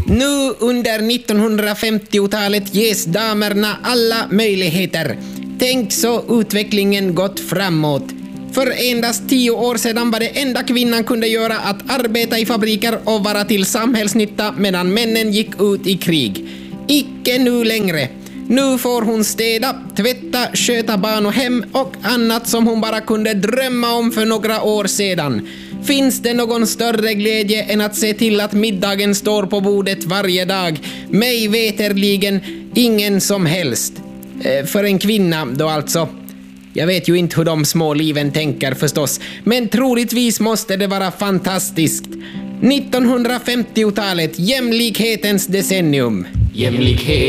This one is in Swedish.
Nu under 1950-talet ges damerna alla möjligheter. Tänk så utvecklingen gått framåt. För endast 10 år sedan var det enda kvinnan kunde göra att arbeta i fabriker och vara till samhällsnytta medan männen gick ut i krig. Icke nu längre. Nu får hon städa, tvätta, sköta barn och hem och annat som hon bara kunde drömma om för några år sedan. Finns det någon större glädje än att se till att middagen står på bordet varje dag? Mig veterligen ingen som helst. För en kvinna då alltså. Jag vet ju inte hur de små liven tänker förstås, men troligtvis måste det vara fantastiskt. 1950-talet, jämlikhetens decennium. Jämlikhet.